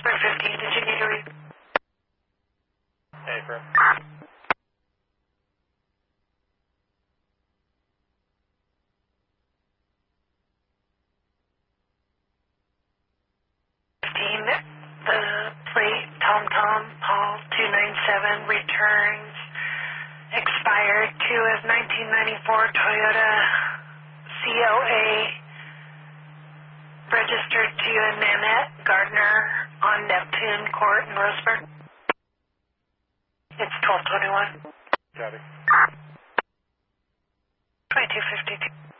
Roseburg 15, did you need to read? Hey, bro. 15, the plate Tom Paul 297 returns expired to a 1994 Toyota COA registered to Nanette Gardner on Neptune Court in Roseburg. It's 1221. Got it. 2252.